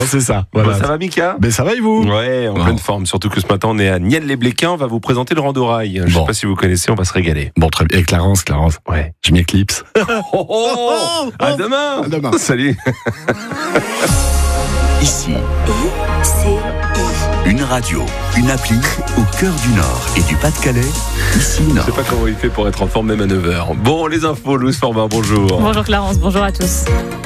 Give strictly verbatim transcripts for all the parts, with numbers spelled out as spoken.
C'est ça, voilà. Bon, ça va Mika ? Ben ça va et vous ? Ouais, en bon. pleine forme. Surtout que ce matin, on est à Niel-les-Bléquins. On va vous présenter le Randorail. Je Bon. sais pas si vous connaissez, on va se régaler. Bon, très bien. Et Clarence, Clarence, Ouais. je m'éclipse. Oh, oh, oh à demain. À demain. Salut. Ici, I C I. une radio, une appli au cœur du Nord et du Pas-de-Calais. Ici Je Nord. sais pas comment il fait pour être en forme même à neuf heures. Bon, les infos, Louis Forbin, bonjour. Bonjour Clarence, bonjour à tous.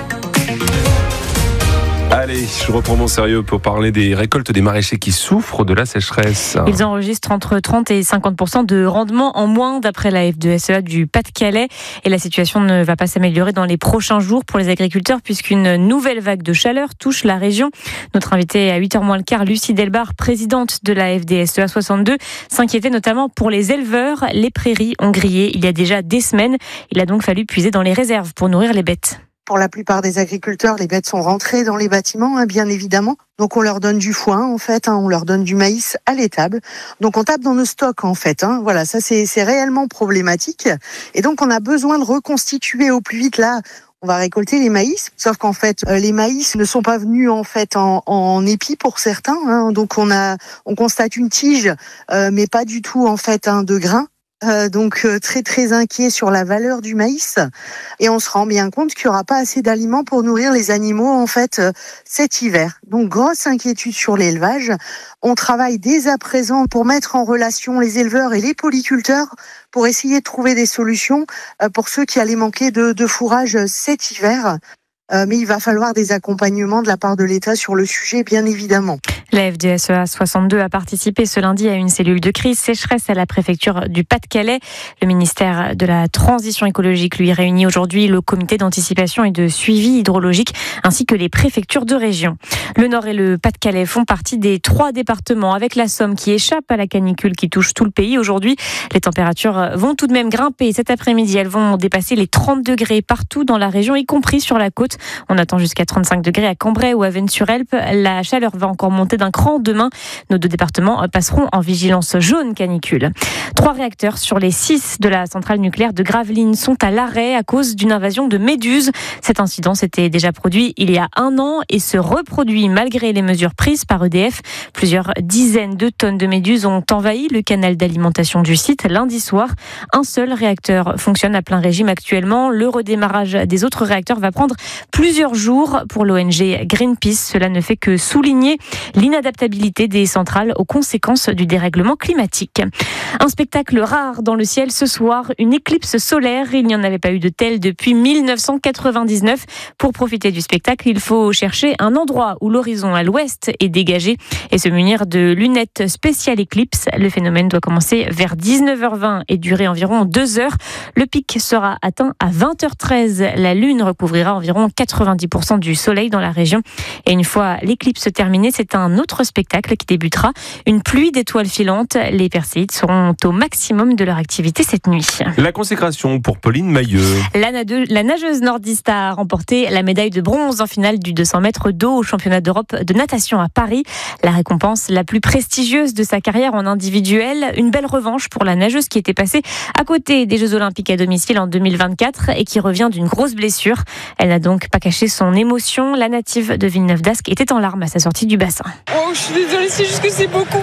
Allez, je reprends mon sérieux pour parler des récoltes des maraîchers qui souffrent de la sécheresse. Ils enregistrent entre trente et cinquante pour cent de rendement en moins d'après la F deux S E A du Pas-de-Calais. Et la situation ne va pas s'améliorer dans les prochains jours pour les agriculteurs puisqu'une nouvelle vague de chaleur touche la région. Notre invitée à huit heures moins le quart, Lucie Delbar, présidente de la F D S E A soixante-deux, s'inquiétait notamment pour les éleveurs. Les prairies ont grillé il y a déjà des semaines. Il a donc fallu puiser dans les réserves pour nourrir les bêtes. Pour la plupart des agriculteurs, les bêtes sont rentrées dans les bâtiments, hein, bien évidemment. Donc on leur donne du foin, en fait, hein, on leur donne du maïs à l'étable. Donc on tape dans nos stocks, en fait. Hein. Voilà, ça c'est, c'est réellement problématique. Et donc on a besoin de reconstituer au plus vite là. On va récolter les maïs, sauf qu'en fait euh, les maïs ne sont pas venus en fait en, en épi pour certains. Hein. Donc on a, on constate une tige, euh, mais pas du tout en fait hein, de grains. Euh, donc euh, très très inquiet sur la valeur du maïs et on se rend bien compte qu'il n'y aura pas assez d'aliments pour nourrir les animaux en fait euh, cet hiver. Donc grosse inquiétude sur l'élevage. On travaille dès à présent pour mettre en relation les éleveurs et les polyculteurs pour essayer de trouver des solutions euh, pour ceux qui allaient manquer de, de fourrage cet hiver. Euh, mais il va falloir des accompagnements de la part de l'État sur le sujet, bien évidemment. La F D S E A soixante-deux a participé ce lundi à une cellule de crise sécheresse à la préfecture du Pas-de-Calais. Le ministère de la Transition écologique lui réunit aujourd'hui le comité d'anticipation et de suivi hydrologique ainsi que les préfectures de région. Le Nord et le Pas-de-Calais font partie des trois départements avec la Somme qui échappe à la canicule qui touche tout le pays aujourd'hui. Les températures vont tout de même grimper cet après-midi. Elles vont dépasser les trente degrés partout dans la région, y compris sur la côte. On attend jusqu'à trente-cinq degrés à Cambrai ou à Vennes-sur-Helpe. La chaleur va encore monter d'un cran demain. Nos deux départements passeront en vigilance jaune canicule. Trois réacteurs sur les six de la centrale nucléaire de Gravelines sont à l'arrêt à cause d'une invasion de méduses. Cet incident s'était déjà produit il y a un an et se reproduit malgré les mesures prises par E D F. Plusieurs dizaines de tonnes de méduses ont envahi le canal d'alimentation du site lundi soir. Un seul réacteur fonctionne à plein régime actuellement. Le redémarrage des autres réacteurs va prendre plusieurs jours pour l'O N G Greenpeace. Cela ne fait que souligner l'inadaptabilité des centrales aux conséquences du dérèglement climatique. Un spectacle rare dans le ciel ce soir, une éclipse solaire. Il n'y en avait pas eu de telle depuis mille neuf cent quatre-vingt-dix-neuf. Pour profiter du spectacle, il faut chercher un endroit où l'horizon à l'ouest est dégagé et se munir de lunettes spéciales éclipse. Le phénomène doit commencer vers dix-neuf heures vingt et durer environ deux heures. Le pic sera atteint à vingt heures treize. La lune recouvrira environ quatre-vingt-dix pour cent du soleil dans la région. Et une fois l'éclipse terminée, c'est un autre spectacle qui débutera. Une pluie d'étoiles filantes. Les Perséides seront au maximum de leur activité cette nuit. La consécration pour Pauline Mailleux. La, nade- la nageuse nordiste a remporté la médaille de bronze en finale du deux cents mètres d'eau au championnat d'Europe de natation à Paris. La récompense la plus prestigieuse de sa carrière en individuel. Une belle revanche pour la nageuse qui était passée à côté des Jeux Olympiques à domicile en deux mille vingt-quatre et qui revient d'une grosse blessure. Elle n'a donc pas caché son émotion. La native de Villeneuve-d'Ascq était en larmes à sa sortie du bassin. Oh, je suis désolée, c'est juste que c'est beaucoup.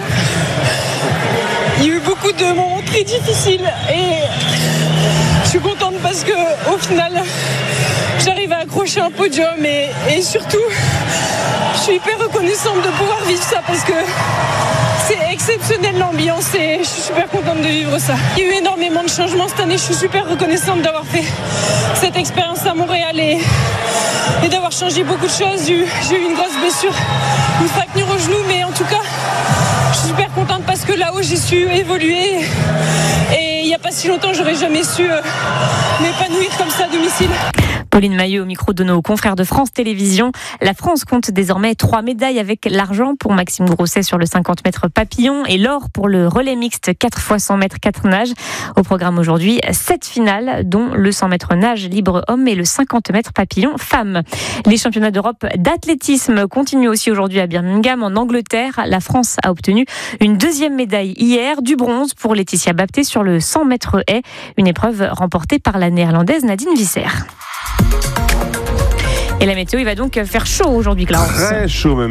Il y a eu beaucoup de moments très difficiles et je suis contente parce que au final, j'arrive à accrocher un podium et, et surtout, je suis hyper reconnaissante de pouvoir vivre ça parce que c'est exceptionnel l'ambiance et je suis super contente de vivre ça. Il y a eu énormément de changements cette année, je suis super reconnaissante d'avoir fait cette expérience à Montréal et, et d'avoir changé beaucoup de choses. J'ai eu, j'ai eu une grosse blessure, une fracture au genou, mais en tout cas, je suis super contente parce que là-haut j'ai su évoluer et il n'y a pas si longtemps j'aurais jamais su euh, m'épanouir comme ça à domicile. Pauline Mailleux au micro de nos confrères de France Télévisions. La France compte désormais trois médailles avec l'argent pour Maxime Grousset sur le cinquante mètres papillon et l'or pour le relais mixte quatre fois cent mètres quatre nages. Au programme aujourd'hui, sept finales dont le cent mètres nage libre homme et le cinquante mètres papillon femme. Les championnats d'Europe d'athlétisme continuent aussi aujourd'hui à Birmingham en Angleterre. La France a obtenu une deuxième médaille hier, du bronze pour Laetitia Bapté sur le cent mètres haies, une épreuve remportée par la néerlandaise Nadine Visser. Et la météo, il va donc faire chaud aujourd'hui, Clarence. Très chaud même.